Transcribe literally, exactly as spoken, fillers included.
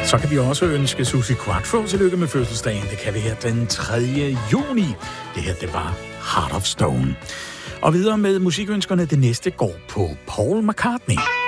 Så kan vi også ønske Suzi Quatro tillykke med fødselsdagen. Det kan vi her den tredje juni. Det her, det var Heart of Stone. Og videre med musikønskerne, det næste går på Paul McCartney.